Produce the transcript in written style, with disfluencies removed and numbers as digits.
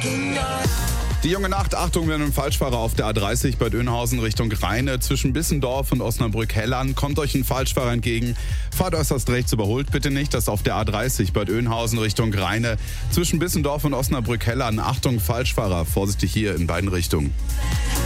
Die junge Nacht, Achtung, wenn ein Falschfahrer auf der A30 bei Dönhausen Richtung Rheine zwischen Bissendorf und Osnabrück-Hellern kommt euch ein Falschfahrer entgegen. Fahrt äußerst rechts, überholt bitte nicht, dass auf der A30 bei Dönhausen Richtung Rheine zwischen Bissendorf und Osnabrück-Hellern. Achtung, Falschfahrer, vorsichtig hier in beiden Richtungen.